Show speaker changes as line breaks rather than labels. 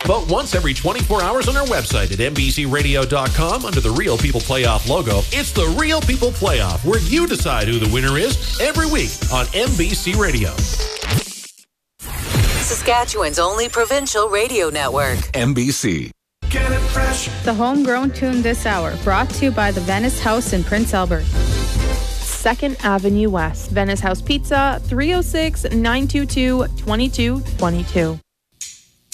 Vote once every 24 hours on our website at NBCRadio.com under the Real People Playoff logo. It's the Real People Playoff, where you decide who the winner is every week on NBC Radio.
Saskatchewan's only provincial radio network.
NBC.
Get it fresh.
The homegrown tune this hour, brought to you by the Venice House in Prince Albert.
2nd Avenue West, Venice House Pizza, 306-922-2222.